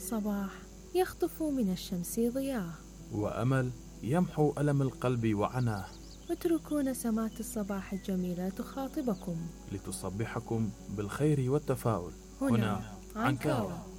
صباح يخطف من الشمس ضياه، وأمل يمحو ألم القلب وعناه. اتركوا نسمات الصباح الجميلة تخاطبكم لتصبحكم بالخير والتفاؤل. هنا عنكاوة.